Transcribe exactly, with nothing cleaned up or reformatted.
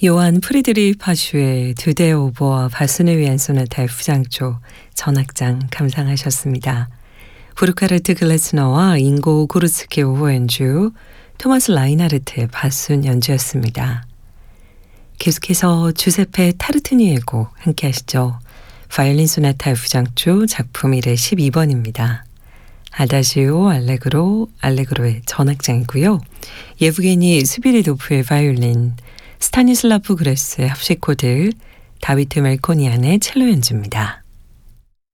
요한 프리드리 파슈의 두 대 오보와 바순을 위한 소나타 F장조 전악장 감상하셨습니다. 부르카르트 글래스너와 잉고 고르츠키 오보 연주, 토마스 라이나르트의 바순 연주였습니다. 계속해서 주세페 타르투니의 곡 함께 하시죠. 바이올린 소나타 F장조 작품 일의 십이 번입니다. 아다지오, 알레그로, 알레그로의 전악장이고요. 예브게니 스비리도프의 바이올린, 스타니슬라프 그레스의 합시코드, 다비트 멜코니안의 첼로 연주입니다.